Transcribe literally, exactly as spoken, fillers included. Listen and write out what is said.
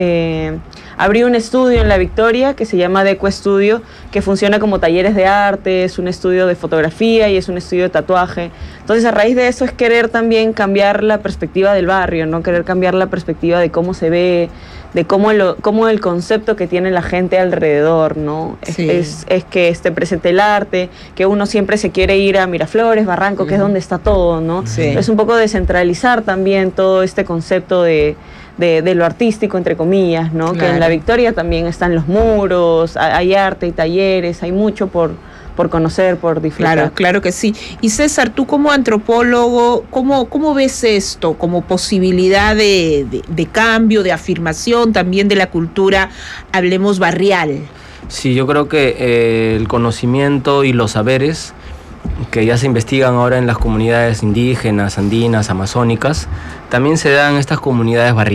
Eh, abrí un estudio en La Victoria que se llama Deco Estudio, que funciona como talleres de arte, es un estudio de fotografía y es un estudio de tatuaje. Entonces, a raíz de eso es querer también cambiar la perspectiva del barrio, ¿no? Querer cambiar la perspectiva de cómo se ve, de cómo, lo, cómo el concepto que tiene la gente alrededor, ¿no? Sí. Es, es, es que esté presente el arte, que uno siempre se quiere ir a Miraflores, Barranco, que es donde está todo, ¿no? Sí. Es un poco descentralizar también todo este concepto de... De, de lo artístico, entre comillas, ¿no? Claro. Que en La Victoria también están los muros, hay arte, hay talleres, hay mucho por, por conocer, por disfrutar. Claro, claro que sí. Y César, tú como antropólogo, ¿cómo, cómo ves esto como posibilidad de, de, de cambio, de afirmación también de la cultura, hablemos barrial? Sí, yo creo que eh, el conocimiento y los saberes que ya se investigan ahora en las comunidades indígenas, andinas, amazónicas, también se dan en estas comunidades barriales.